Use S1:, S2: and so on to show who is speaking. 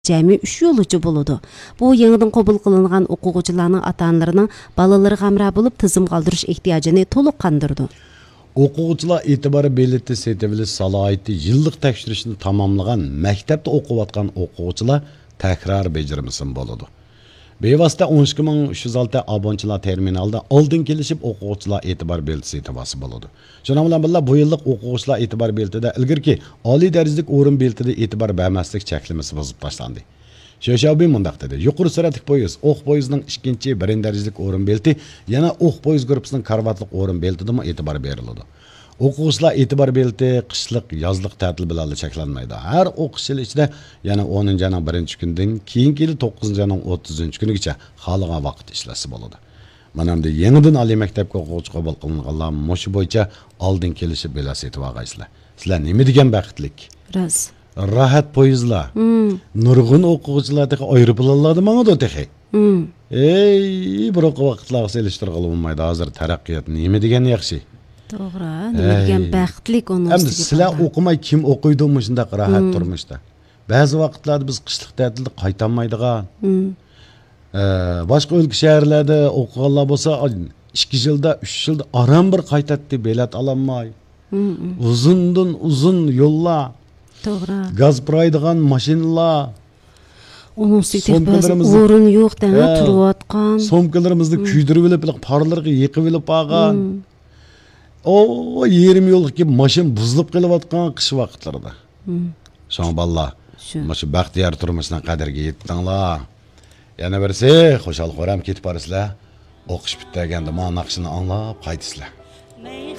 S1: Cəmi 3 yolucu buludu. Bu yenidən qəbul qılınan oxucuların ata-analarının balaları qəmra olub tizim qaldırış ehtiyacını toluq qandırdı.
S2: O'quvchilar e'tibori beleti setivili salohiyati yillik tekshirishni tamomlagan maktabda o'qiyotgan o'quvchilar takror bejirmasin bo'ladi. Bevosita 12306 abonchilar terminalda oldin kelishib o'quvchilar e'tibor belti setivasi bo'ladi. Shuning bilan birga bu yillik o'quvchilar e'tibor beltida ilgirki oliy darajalik o'rin beltida e'tibor bermaslik cheklamasi buzib tashlandi. Sho'shabi mundaq dedi. Yuqori sur'atli poyezd, o'q poyezdining 2-1 darajalik o'rin belti, yana o'q poyezd guruhining karvatlik o'rin beltidami e'tibor beriladi. O'quvchilar e'tibor belti qishliq, yozliq ta'til bilan cheklanmaydi. Har o'qish yili ichida yana 10-yanın 1-kundan keyingi yil 9-yanın 30-kunigacha xohlagan vaqt ishlasa bo'ladi. Mana endi yangidan oliy maktabga o'quvchi qabul qilinganlar mush bo'yicha oldin kelishib belasi etibag'aysizlar. Sizlar nima degan baxtlik?
S1: Raz.
S2: Rahat poyezdlar. Nurg'un o'quvchilardagi aeroplanlarda mangadi texi. Ey, bir vaqtlar selishtirib olmaydi. Hozir taraqqiyot nima degan yaxshi?
S1: To'g'ri, nima degan baxtlik uni.
S2: Endi sizlar o'qimay kim o'qiydi shunday rahat turmushda. Ba'zi vaqtlarda biz qishliq ta'tilda qaytanmaydigan. Boshqa o'lka shaharlarda o'qiganlar bo'lsa 2 yilda, 3 yilda aram bir qaytatdi, bilet ololmay. Uzundan uzun yo'llar.
S1: To'g'ri.
S2: Gaz puraydigan mashinalar.
S1: Onun sitibası o'rin yo'q dema turayotgan.
S2: Somkalarimizni kuydirib olib, parlarga yiqib olib qolgan. O 20 yıllık maşın buzulup qelayotgan qish vaqtlarida. Şoň ballar, maşa baxtiyar turmuşuna qadarga yetdinglar. Yana birisi, xo'shal qo'ram ketib borsizlar. O'qish bitganda mana naqshini anglab qaytisizlar.